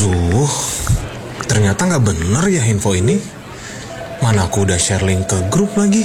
Aduh, ternyata nggak bener ya info ini. Mana aku udah share link ke grup lagi.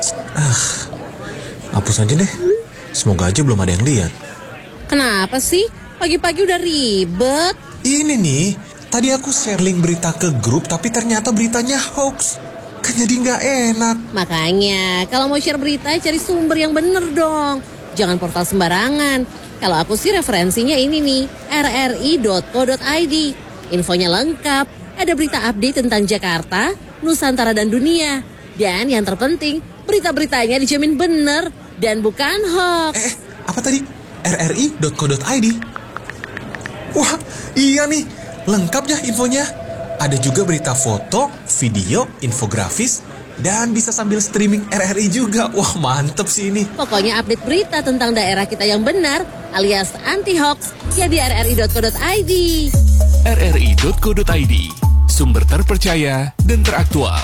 Hapus aja deh. Semoga aja belum ada yang lihat. Kenapa sih? Pagi-pagi udah ribet. Ini nih, tadi aku share link berita ke grup tapi ternyata beritanya hoax. Kan jadi nggak enak. Makanya, kalau mau share berita cari sumber yang bener dong. Jangan portal sembarangan. Kalau aku sih referensinya ini nih, rri.co.id. Infonya lengkap, ada berita update tentang Jakarta, Nusantara dan dunia. Dan yang terpenting, berita-beritanya dijamin bener dan bukan hoax. Apa tadi? rri.co.id? Wah, iya nih, lengkap ya infonya. Ada juga berita foto, video, infografis, dan bisa sambil streaming RRI juga. Wah, mantep sih ini. Pokoknya update berita tentang daerah kita yang benar, alias anti-hoax, ya di rri.co.id. rri.co.id, sumber terpercaya dan teraktual.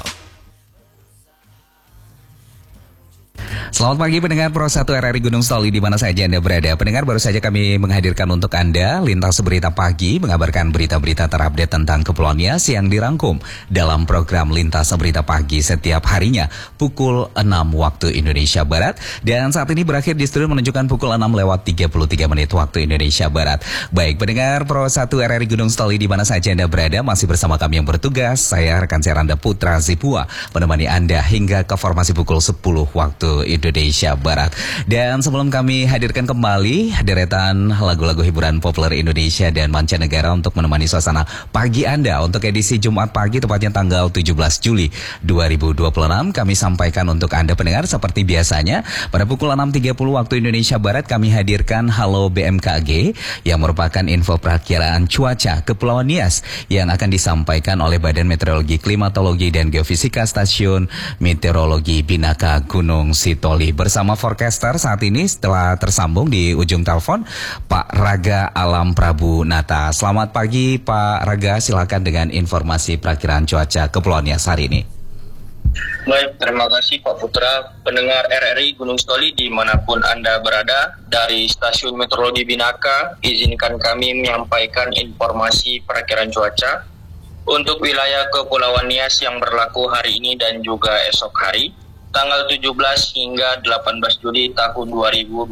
Selamat pagi pendengar Pro 1 RRI Gunung Sitoli di mana saja Anda berada. Pendengar, baru saja kami menghadirkan untuk Anda Lintas Berita Pagi, mengabarkan berita-berita terupdate tentang Kepulauan Nias yang dirangkum dalam program Lintas Berita Pagi setiap harinya pukul 6 waktu Indonesia Barat. Dan saat ini berakhir di studio menunjukkan pukul 6:33 waktu Indonesia Barat. Baik pendengar Pro 1 RRI Gunung Sitoli di mana saja Anda berada, masih bersama kami yang bertugas. Saya rekan siaran Anda Putra Zipua menemani Anda hingga ke formasi pukul 10 waktu Indonesia Barat. Dan sebelum kami hadirkan kembali deretan lagu-lagu hiburan populer Indonesia dan mancanegara untuk menemani suasana pagi Anda untuk edisi Jumat pagi tepatnya tanggal 17 Juli 2026, kami sampaikan untuk Anda pendengar seperti biasanya pada pukul 6.30 waktu Indonesia Barat kami hadirkan Halo BMKG yang merupakan info perakiraan cuaca Kepulauan Nias yang akan disampaikan oleh Badan Meteorologi, Klimatologi dan Geofisika Stasiun Meteorologi Binaka Gunung Sitoli. Bersama forecaster saat ini setelah tersambung di ujung telepon Pak Raga Alam Prabu Nata. Selamat pagi Pak Raga, silakan dengan informasi perakiraan cuaca Kepulauan Nias hari ini. Baik, terima kasih Pak Putra. Pendengar RRI Gunung Sitoli dimanapun Anda berada, dari Stasiun Meteorologi Binaka, izinkan kami menyampaikan informasi perakiraan cuaca untuk wilayah Kepulauan Nias yang berlaku hari ini dan juga esok hari, tanggal 17 hingga 18 Juli tahun 2026.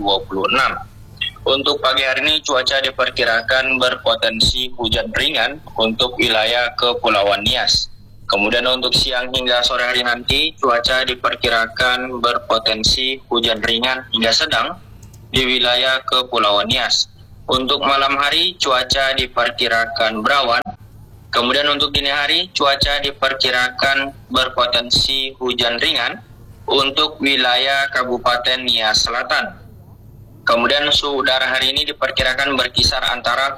Untuk pagi hari ini cuaca diperkirakan berpotensi hujan ringan untuk wilayah Kepulauan Nias. Kemudian untuk siang hingga sore hari nanti cuaca diperkirakan berpotensi hujan ringan hingga sedang di wilayah Kepulauan Nias. Untuk malam hari cuaca diperkirakan berawan. Kemudian untuk dini hari cuaca diperkirakan berpotensi hujan ringan untuk wilayah Kabupaten Nias Selatan. Kemudian suhu udara hari ini diperkirakan berkisar antara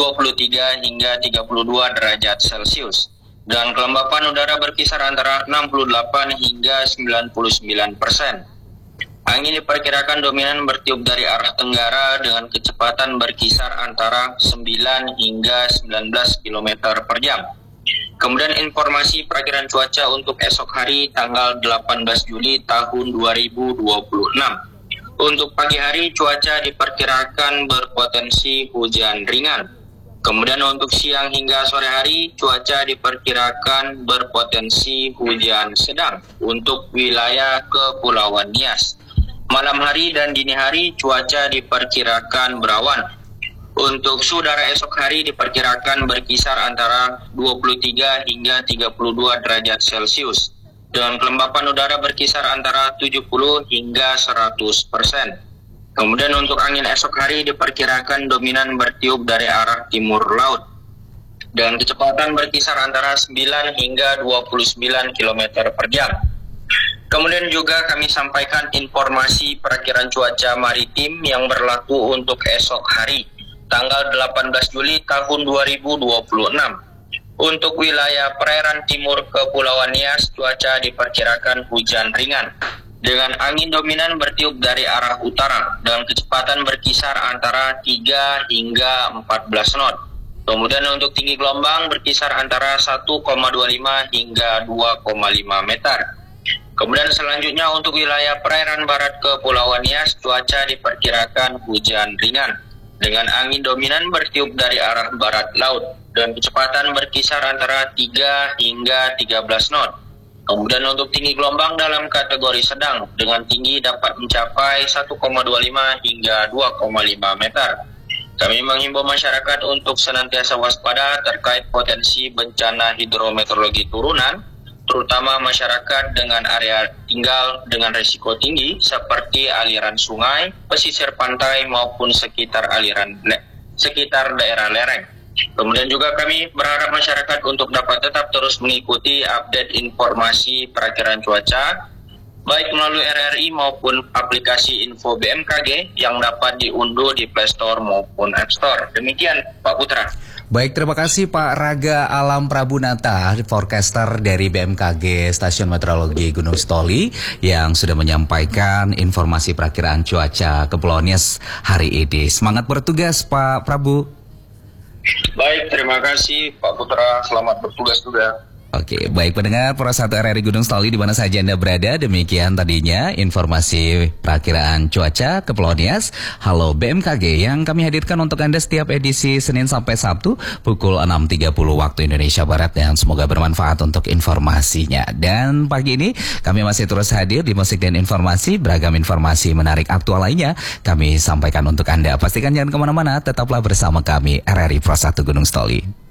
23 hingga 32 derajat Celcius. Dan kelembapan udara berkisar antara 68 hingga 99%. Angin diperkirakan dominan bertiup dari arah tenggara dengan kecepatan berkisar antara 9 hingga 19 km per jam. Kemudian informasi perakiraan cuaca untuk esok hari tanggal 18 Juli tahun 2026. Untuk pagi hari cuaca diperkirakan berpotensi hujan ringan. Kemudian untuk siang hingga sore hari cuaca diperkirakan berpotensi hujan sedang untuk wilayah Kepulauan Nias. Malam hari dan dini hari cuaca diperkirakan berawan. Untuk suhu udara esok hari diperkirakan berkisar antara 23 hingga 32 derajat Celcius. Dengan kelembapan udara berkisar antara 70 hingga 100%. Kemudian untuk angin esok hari diperkirakan dominan bertiup dari arah timur laut. Dan kecepatan berkisar antara 9 hingga 29 km per jam. Kemudian juga kami sampaikan informasi perakiraan cuaca maritim yang berlaku untuk esok hari, tanggal 18 Juli tahun 2026. Untuk wilayah perairan timur Kepulauan Nias, cuaca diperkirakan hujan ringan dengan angin dominan bertiup dari arah utara dengan kecepatan berkisar antara 3 hingga 14 knot. Kemudian untuk tinggi gelombang berkisar antara 1,25 hingga 2,5 meter. Kemudian selanjutnya untuk wilayah perairan barat Kepulauan Nias, cuaca diperkirakan hujan ringan dengan angin dominan bertiup dari arah barat laut dan kecepatan berkisar antara 3 hingga 13 knot. Kemudian untuk tinggi gelombang dalam kategori sedang dengan tinggi dapat mencapai 1,25 hingga 2,5 meter. Kami menghimbau masyarakat untuk senantiasa waspada terkait potensi bencana hidrometeorologi turunan, terutama masyarakat dengan area tinggal dengan risiko tinggi seperti aliran sungai, pesisir pantai maupun sekitar daerah lereng. Kemudian juga kami berharap masyarakat untuk dapat tetap terus mengikuti update informasi perakiraan cuaca baik melalui RRI maupun aplikasi info BMKG yang dapat diunduh di Play Store maupun App Store. Demikian Pak Putra. Baik, terima kasih Pak Raga Alam Prabunata, forecaster dari BMKG Stasiun Meteorologi Gunung Stoli yang sudah menyampaikan informasi perakiraan cuaca Kepulauan Nias hari ini. Semangat bertugas Pak Prabu. Baik, terima kasih Pak Putra. Selamat bertugas juga. Oke, baik pendengar Pro 1 RRI Gunung Stoli di mana saja Anda berada. Demikian tadinya informasi perakiraan cuaca Kepulauan Nias. Halo BMKG yang kami hadirkan untuk Anda setiap edisi Senin sampai Sabtu pukul 6.30 waktu Indonesia Barat, dan semoga bermanfaat untuk informasinya. Dan pagi ini kami masih terus hadir di Musik dan Informasi, beragam informasi menarik aktual lainnya kami sampaikan untuk Anda. Pastikan jangan kemana-mana, tetaplah bersama kami RRI Pro 1 Gunung Stoli.